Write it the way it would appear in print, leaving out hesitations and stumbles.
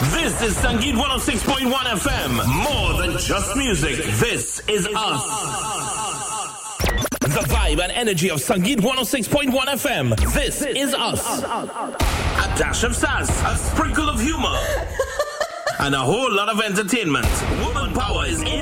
This is Sangeet 106.1 FM. More than just music. This is us. The vibe and energy of Sangeet 106.1 FM. This is us. A dash of sass, a sprinkle of humor, and a whole lot of entertainment. Woman power is in